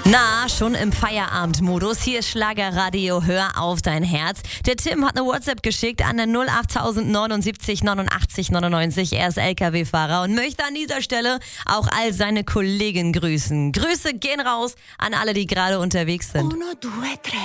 Na, schon im Feierabendmodus. Hier ist Schlagerradio, hör auf dein Herz. Der Tim hat eine WhatsApp geschickt an der 08079 89 99. Er ist LKW-Fahrer und möchte an dieser Stelle auch all seine Kollegen grüßen. Grüße gehen raus an alle, die gerade unterwegs sind. 1, 2, 3.